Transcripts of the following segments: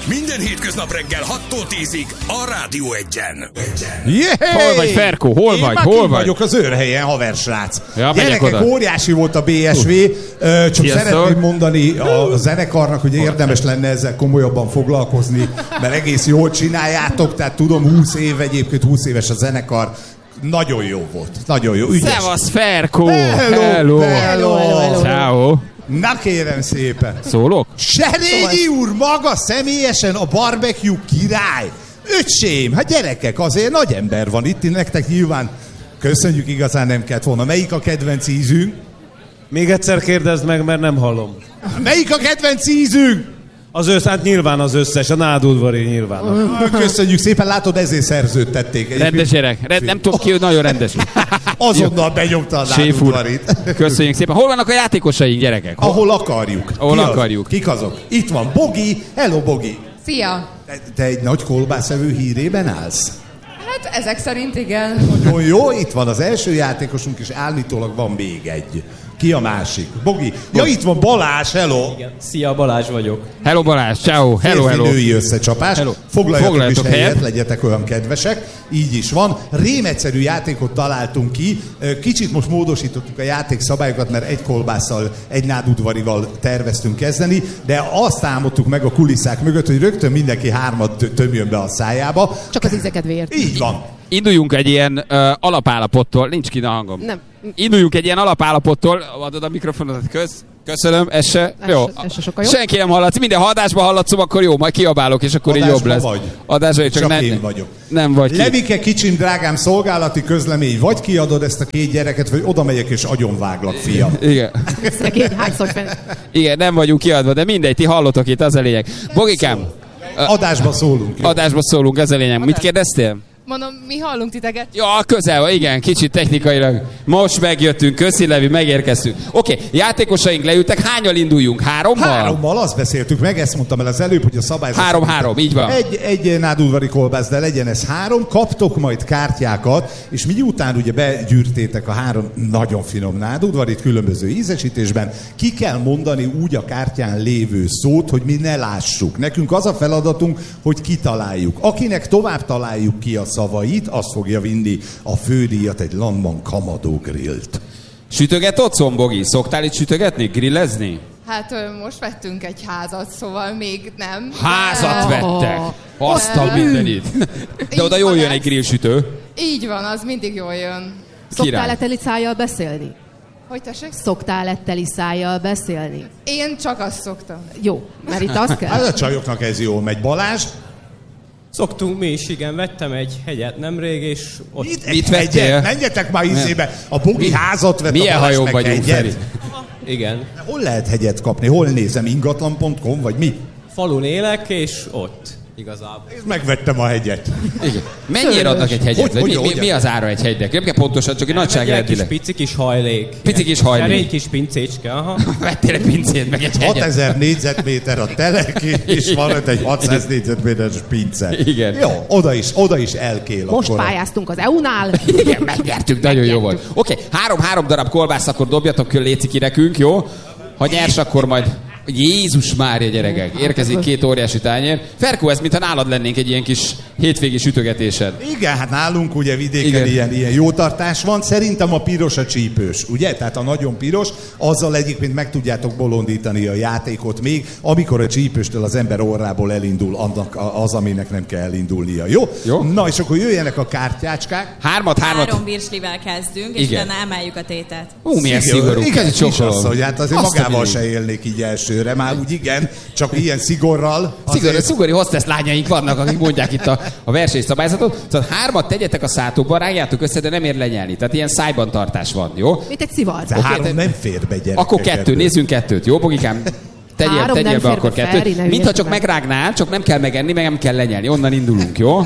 Minden hétköznap reggel 6-tól 10-ig a Rádió 1-en. Hol vagy, Ferkó? Hol vagy? Hol vagy? Vagyok az őrhelyen, haversrác. Ja, gyerekek, óriási volt a BSV. Csak szeretném mondani a zenekarnak, hogy érdemes lenne ezzel komolyabban foglalkozni, mert egész jól csináljátok, tehát tudom, 20 év egyébként, 20 éves a zenekar. Nagyon jó volt. Nagyon jó. Ügyes. Szevasz, Ferkó! Hello. Ciao. Na kérem szépen. Szólok? Serényi úr maga személyesen a barbecue király. Öcsém, hát gyerekek, azért nagy ember van itt, nektek nyilván köszönjük, igazán nem kellett volna. Melyik a kedvenc ízünk? Még egyszer kérdezd meg, mert nem hallom. Melyik a kedvenc ízünk? Hát nyilván az összes, a nádudvari nyilván. Köszönjük szépen, látod, ezért szerződtették. Rendes gyerek, nem tudom ki, hogy nagyon rendes. Azonnal benyomta a nádudvarit. Köszönjük szépen. Hol vannak a játékosaink, gyerekek? Ahol akarjuk. Ahol akarjuk. Kik azok? Itt van Bogi. Hello, Bogi. Szia! Te egy nagy kolbászevő hírében állsz? Hát ezek szerint igen. Nagyon jó, itt van az első játékosunk, és állítólag van még egy. Ki a másik? Bogi. Ja, itt van Balázs, hello. Igen. Szia, Balázs vagyok. Hello, Balázs, ciao. Hello. Női összecsapás. Hello. Foglaljatok is helyet, legyetek olyan kedvesek. Így is van. Rémegyszerű játékot találtunk ki. Kicsit most módosítottuk a játékszabályokat, mert egy kolbásszal, egy nádudvarival terveztünk kezdeni, de azt álmodtuk meg a kulisszák mögött, hogy rögtön mindenki 3 tömjön be a szájába. Csak az ízekedvéért. Így van. Induljunk egy ilyen alapállapottól. Nincs ki a hangom. Nem. Induljunk egy ilyen alapállapottól. Adod a mikrofonodat, köszönöm, ez se. Jó. Ez se sokkal jó. Senki nem hallatsz. Minden adásban hallatszom, akkor jó, majd kiabálok, és akkor Adásban így jobb lesz. vagy. Adásban Csak én vagyok. Nem vagy ki. Levike, kicsim, drágám, szolgálati közlemény. Vagy kiadod ezt a 2 gyereket, vagy oda megyek és agyonváglak, fiam. Igen. Szegény, hányszor fel. Igen, nem vagyunk kiadva, de mindegy, ti hallotok itt, az a lényeg. Bogikám. Adásba szólunk. Adásba szólunk, ez a lényeg. Mit kérdeztél? Mondom, mi hallunk titeket. Ja, közel, igen, kicsit technikailag. Most megjöttünk, köszi Levi, megérkeztünk. Oké, játékosaink leültek, hányal induljunk? 3-mal? 3-mal, azt beszéltük meg, ezt mondtam el az előbb, hogy a szabályzat... 3-3, így van. Egy nádudvari kolbász, de legyen ez 3, kaptok majd kártyákat, és miután ugye begyűrtétek a 3 nagyon finom nádudvarit különböző ízesítésben, ki kell mondani úgy a kártyán lévő szót, hogy mi ne lássuk. Nekünk az a feladatunk, hogy kitaláljuk. Akinek tovább találjuk ki a szavait, az fogja vinni a fődíjat, egy Landman Kamadó grillt. Sütöget otthon, Bogi? Szoktál itt sütögetni, grillezni? Hát most vettünk egy házat, szóval még nem. Házat vettek! Azt a mindenit! De oda jól jön egy grillsütő. Így van, az mindig jól jön. Szoktál-e teli szájjal beszélni? Hogy tessék? Szoktál-e teli szájjal beszélni? Én csak azt szoktam. Jó, mert itt azt kell. Hát a csajoknak ez jól megy. Balázs? Szoktunk mi is, igen. Vettem egy hegyet nemrég, és ott... Mit vettél? Menjetek már izébe. A Bogi házat vett, milyen a Balázs hajón meg vagyunk, hegyet. Feri? Igen. Hol lehet hegyet kapni? Hol nézem? Ingatlan.com vagy mi? Falun élek, és ott igazából. Én megvettem a hegyet. Igen. Mennyire adnak egy hegyet? Mi az ára egy hegynek? Nem kell pontosan, csak egy nagyságrendileg. Pici kis hajlék. Pici kis hajlék. Serény kis pincécske, aha. Vettél egy pincét, meg egy hegyet. 6000 négyzetméter a telek, és van ott egy 600 négyzetméteres pince. Igen. Jó, oda is elkél. Most akkor. pályáztunk az EU-nál. Igen, megnyertünk, nagyon jó volt. Oké, 3 darab kolbász, akkor dobjatok ki, léci ki nekünk, jó? Ha nyers, akkor majd... Jézus Mária, gyerekek, érkezik 2 óriási tányér. Ferkó, ez mintha nálad lennénk egy ilyen kis hétvégi sütögetésed. Igen, hát nálunk ugye vidéken ilyen jó tartás van. Szerintem a piros a csípős, ugye? Tehát a nagyon piros, azzal egyébként meg tudjátok bolondítani a játékot még, amikor a csípőstől az ember orrából elindul annak az, aminek nem kell elindulnia, jó? Na, és akkor jöjjenek a kártyácskák. 3 virslivel kezdünk, és utána emeljük a tétet. Milyen szigorú. Igen, hogy hát azért magával se élnék így elsőre, már úgy igen, csak ilyen szigorral. Szigorú hostess lányaink vannak, akik mondják itt a versenyszabályzatot. Szóval 3 tegyetek a szátokba, rágjátok össze, de nem ér lenyelni. Tehát ilyen szájban tartás van, jó? Mint egy szivar. De 3 nem fér be, gyerekek. Akkor 2, nézzünk 2-t, jó, Bogikám? Tegyél be akkor 2-t. Mintha csak megrágnál, csak nem kell megenni, meg nem kell lenyelni. Onnan indulunk, jó?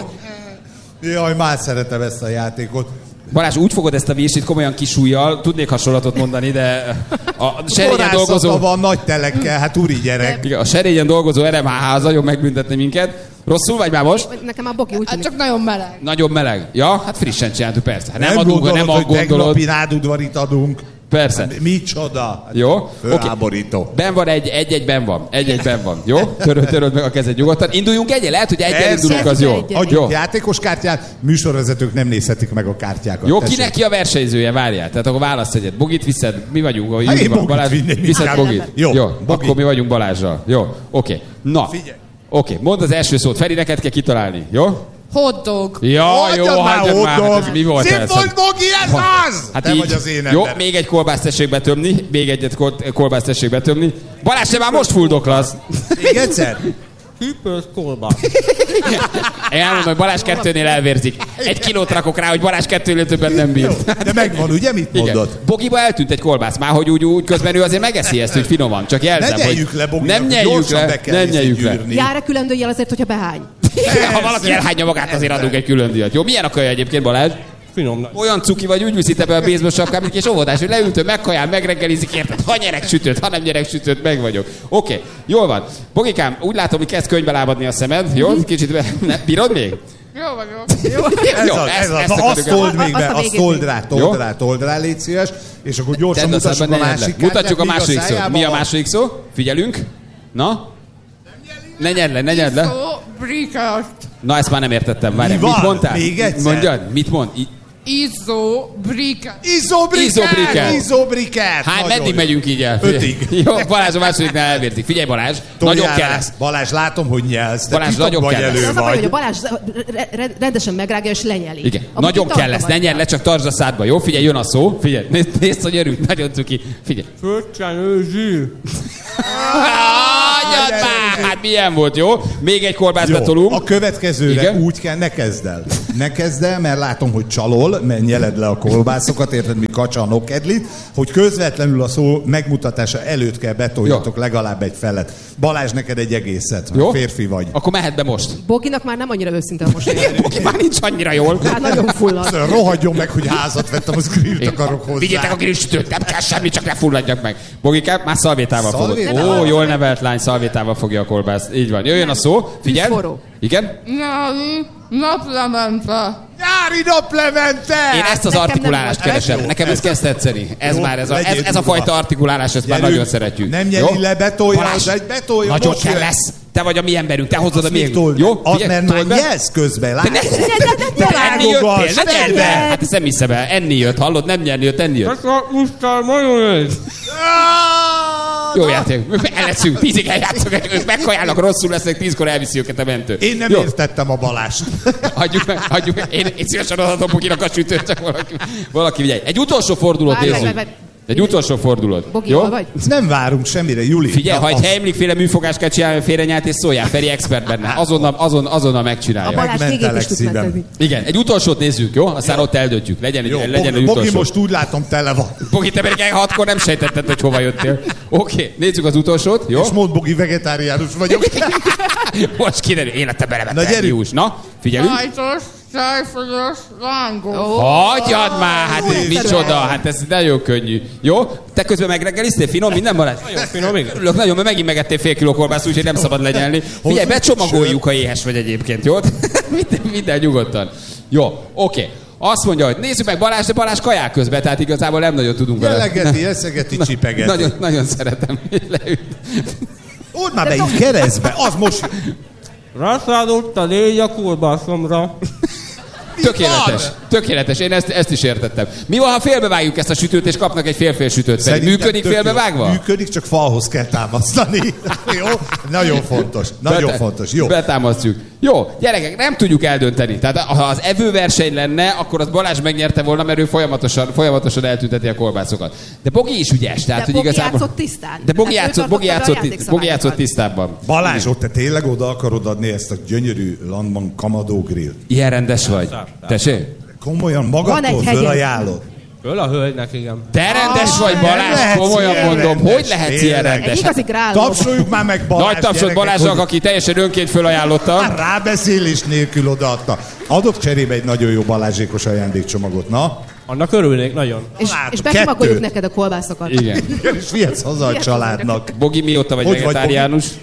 Jaj, már szeretem ezt a játékot. Balázs, úgy fogod ezt a virsit komolyan kisújjal, tudnék hasonlatot mondani, de a serényen dolgozó... van nagy telekkel, hát úri gyerek. Igen, a serényen dolgozó RMH az nagyon megbüntetni minket. Rosszul vagy már most? Nekem a Bogi úgy Hát csak nagyon meleg. Nagyon meleg. Ja, hát frissen csináltuk persze. Hát nem gondolod, adunk, nem hogy gondolod. tegnapi nádudvarit adunk. Persze. Micsoda? Jó? Fölháborító. Okay. Ben van egy-egyben van. Egy-egyben van. Jó? Töröd meg a kezed nyugodtan. Induljunk egyet? Lehet, hogy egyen indulunk, az jó. Adjunk játékos kártyát, műsorvezetők nem nézhetik meg a kártyákat. Jó, kinek ki a versenyzője? Várjál. Tehát akkor választ egyet. Bogit viszed? Mi vagyunk? Én Bogit vinném. Viszed Bogit? Jó. Akkor mi vagyunk Balázsral. Jó, oké. Na. Figyelj. Oké, mondd az első szót. Feri, neked kell kitalálni. Jó? Hot dog. Ja, jó, hagyjad már. Hát, mi volt ez? Színfolt Bogi, ez az! Hát te így, vagy az én jó, ember. még egy kolbászt tessék betömni. Még egyet kolbászt tessék betömni. Balázs, te már most fuldoklasz. Még egyszer? Hűpös kolbász. Én elmondom, hogy Balázs 2-nél elvérzik. 1 kilót rakok rá, hogy Balázs 2-nél többet nem bír. De megvan, ugye? Mit mondod? Igen. Bogiba eltűnt egy kolbász. Már hogy úgy közben ő azért megeszi ezt, hogy finoman. Csak jelzem, ne nyeljük hogy le, Bogi, nem nyeljük le. Nem nyeljük le. Jár-e külön díjjal azért, hogyha behány? Ha valaki elhányja magát, azért adunk egy külön díjat. Jó, milyen a kaja egyébként, Balázs? Finom. Olyan cuki vagy, úgy viszi te be a baseball sapkát, és óvodás, hogy leültő, megkajál, megreggelizik, érted? Ha nyerek sütőt, ha nem nyerek sütőt, meg vagyok. Oké, jól van. Bogikám, úgy látom, hogy kezd könyvbe lábadni a szemed. Jó? Kicsit bírod még? Jó vagyok. Ez az. Na azt told még be, azt told rá, légy szíves, és akkor gyorsan mutassuk a másik kártyát. Mutatjuk a második szót. Mi a második szó? Figyelünk. Na? Ne nyerd le. Na, ezt már nem értettem. Várj, mit mondtál? Még egyszer? Mondjad, mit mond? Izobrikát. Hát meddig megyünk így el? 5-ig. Jó, Balázs a másodiknál elvértik. Figyelj, Balázs, nagyon kell lesz. Balázs, látom, hogy nyelsz. Balázs, nagyon kell lesz. Az a baj, hogy a Balázs rendesen megrágja és lenyeli. Igen, nagyon kell lesz. Ne nyerd le, csak tartsd a szádba, jó? Figyelj, jön a szó. Figyelj, nézd, hogy örül. Nagyon cuki. Figyelj. Földcsenőzsű. Hagyjad már! Hát milyen volt, jó? Még egy kolbászt betolunk. A következőre úgy kell, ne kezd el. Ne kezd el, mert látom, hogy csalol, mert nyeled le a kolbászokat, érted, mi kacsa a nokedlit, hogy közvetlenül a szó megmutatása előtt kell betoljatok legalább egy felet. Balázs, neked egy egészet, jó? Férfi vagy. Akkor mehet be most. Boginak már nem annyira őszinte a mosolyog. Bogi már nincs annyira jól. Hát nagyon fullad. Rohadjon meg, hogy házat vettem, az grillt akarok hozzá. Vigyétek a grillsütőt, nem kell semmi, csak ne fulladjak meg. Bogikám, már szalvétával fogod. Ó, jól nevelt lány, szalvétával fogja a kolbászt. Így van. Jöjjön a szó. Figyelj. Igen? Nyári naplemente. Nyári naplemente! Én ezt az artikulálást keresem. Nekem ez kezd tetszeni. Ez már ez a fajta artikulálás, ezt már nagyon szeretjük. Nem nyeri le, betolja. Nagyon kell lesz. Te vagy a mi emberünk, te hozod a mi. Jó? Mert már nyelsz közben, látod? Enni jöttél, ne nyerd be! Hát ezt nem hiszem el. Enni jött, hallod? Nem nyerni jött, enni jött. Ez a mustár majonéz. Jó játék. Eleszünk, 10-ig eljátszok, ők meghajálnak, rosszul lesznek, 10-kor elviszi őket a mentő. Én nem értettem a Balást. Hagyjuk meg. Én szívesen adhatom Boginak a sütőt, csak valaki vigyelj. Egy utolsó fordulót nézzünk. Egy utolsó fordulót. Bogi, jó? Vagy? Nem várunk semmire, Juli. Figyelj, ha egy Heimlich-féle műfogást kell csinálni, félrenyált és szóljál, Feri expert benne. Azonnal megcsinálja. A Balázs végét is tud megtenni. Igen, egy utolsót nézzük, jó? Aztán ott eldöntjük. Legyen egy utolsó. Bogi most úgy látom tele van. Bogi, te pedig 6-kor nem sejtetted, hogy hova jöttél. Oké, nézzük az utolsót, jó? És mondd, Bogi, vegetáriánus vagyok. Most kiderül, életem belevettem. Na, figyelünk. Szájfogos lángos. Hagyjad már, hát ez micsoda, hát ez nagyon könnyű. Jó? Te közben megreggeliztél, finom, minden Balázs? Nagyon finom, igen. Örülök nagyon, mert megint megettél fél kiló kolbászt, úgyhogy nem szabad lenyelni. Figyelj, becsomagoljuk, ha éhes vagy egyébként, jó? Minden nyugodtan. Jó, oké. Azt mondja, hogy nézzük meg Balázs, de Balázs kaják közben, tehát igazából nem nagyon tudunk vele. Jelegeti, eszegeti, csipegeti. Nagyon szeretem. Odd már be így keresztbe, az most... Rászádott a légy a kolbászomra. Tökéletes, én ezt is értettem. Mi van, ha félbevágjuk ezt a sütőt, és kapnak egy fél-fél sütőt? Működik félbevágva? Működik, csak falhoz kell támasztani. Jó? Nagyon fontos. Jó. Betámasztjuk. Jó, gyerekek, nem tudjuk eldönteni. Tehát ha az evőverseny lenne, akkor az Balázs megnyerte volna, mert ő folyamatosan eltünteti a kolbászokat. De Bogi is ügyes. Tehát, de hogy Bogi játszott tisztán. De Bogi játszott tisztábban. Balázs, ott te tényleg oda akarod adni ezt a gyönyörű Landman Kamadó grill? Ilyen rendes vagy. Tessék? Komolyan magadtól fölajánlod? Föl a hölgynek, igen. De rendes vagy, Balázs, komolyan mondom. Hogy lehetsz ilyen rendes? Egy igazi gráló. Tapsoljuk már meg Balázs. Nagy tapsot Balázsnak, aki teljesen önként fölajánlotta. Már rábeszélés nélkül odaadta. Adok cserébe egy nagyon jó balázsékos ajándékcsomagot, na? Annak örülnék nagyon. És becsomagoljuk neked a kolbászokat. Igen. És vihetsz haza a családnak. Bogi, mióta vagy vegetáriánus?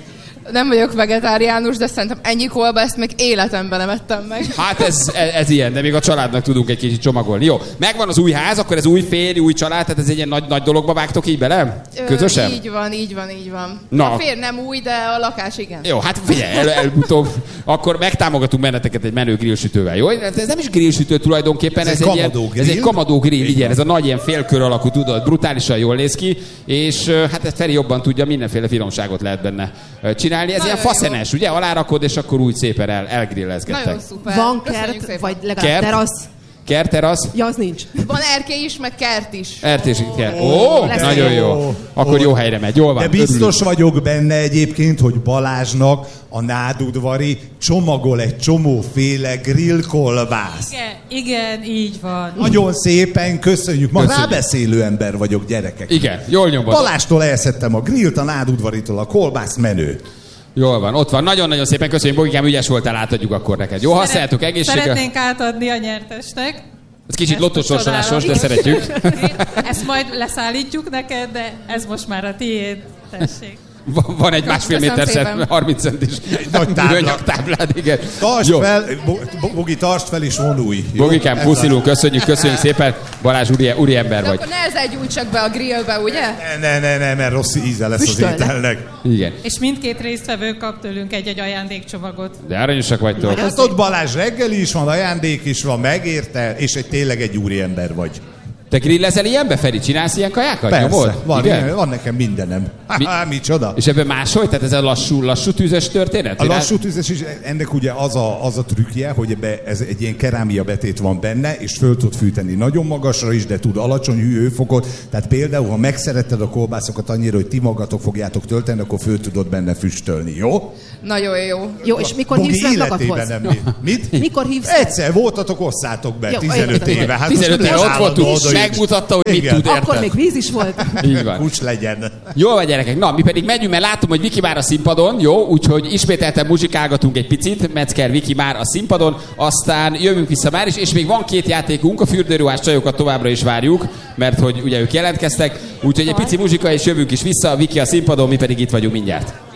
Nem vagyok vegetáriánus, de szerintem ennyi kolbászt még életemben nem ettem meg. Hát ez ilyen, de még a családnak tudunk egy kicsit csomagolni. Jó, megvan az új ház, akkor ez új férj, új család, tehát ez egy ilyen nagy dologba vágtok így bele? Közösen? Így van. Na. A férj nem új, de a lakás igen. Jó, hát figyelj, előbb-utóbb akkor megtámogatunk benneteket egy menő grillsütővel, jó? Ez nem is grillsütő tulajdonképpen, ez egy kamadó grill, igen, ez a nagy ilyen félkör alakú, tudod, brutálisan jól néz ki, és hát ezt Feri jobban tudja, mindenféle finomságot lehet benne csinálni. Ez nagyon ilyen faszenes, ugye? Alárakod, és akkor úgy szépen elgrillezgettek. Nagyon szuper. Van kert, vagy legalább terasz? Kerterasz? Ja, az nincs. Van erkély is, meg kert is. Kert. Ó, nagyon jó. Akkor jó helyre megy, jól van. De biztos vagyok benne egyébként, hogy Balázsnak a nádudvari csomagol egy csomóféle grillkolbász. Igen, így van. Nagyon szépen köszönjük. Ma rábeszélő ember vagyok, gyerekek. Igen, jól nyomod. Balástól elszedtem a grillt, a nádudvaritól a kolbász, menő. Jól van, ott van. Nagyon-nagyon szépen köszönjük, Bogikám, ügyes voltál, átadjuk akkor neked. Jó, használjátok egészséggel. Szeretnénk átadni a nyertesnek. Ez kicsit lottósorsolásos, de szeretjük. Ezt majd leszállítjuk neked, de ez most már a tiéd. Tessék. Van egy 1,5 méter 30 centis műanyag táblád, igen. Tartsd fel, Bogi, tartsd fel és vonulj. Bogikám, puszilunk, köszönjük szépen. Balázs, úri ember vagy. Akkor nehezen gyújts csak be a grillbe, ugye? Ne, mert rossz íze lesz az ételnek. Igen. És mindkét résztvevő kap tőlünk egy ajándékcsomagot. De aranyosak vagytok. Hát ott Balázs reggeli is van, ajándék is van, megérte, és tényleg egy úri ember vagy. Te grillezel ilyenbe, Feri? Csinálsz ilyen kajákat? Persze, van nekem mindenem. Micsoda? És ebben máshogy? Tehát ez a lassú tűzes történet? A lassú tűzes is, ennek ugye az a trükkje, hogy ez egy ilyen kerámia betét van benne, és föl tud fűteni nagyon magasra is, de tud alacsony hőfokot. Tehát például, ha megszeretted a kolbászokat annyira, hogy ti magatok fogjátok tölteni, akkor föl tudod benne füstölni, jó? Nagyon jó. Jó, és mikor hívsz rá magadhoz? Mit? Mikor hívsz? Egyszer voltatok, osszátok be, 15 éve. Hát 15 éve ott voltunk, megmutatta, hogy mit tud, érted? Akkor még víz is volt. Így van. Kucs legyen. Jól van, gyerekek. Na, mi pedig megyünk, mert látom, hogy Viki már a színpadon, jó? Úgyhogy ismételten muzsikálgatunk egy picit. Metzger Viki már a színpadon, aztán jövünk vissza már is, és még van 2 játékunk, a fürdőruhás csajokat továbbra is várjuk, mert hogy ugye ők jelentkeztek. Úgyhogy egy pici muzsika, és jövünk is vissza. Viki a színpadon, mi pedig itt vagyunk mindjárt.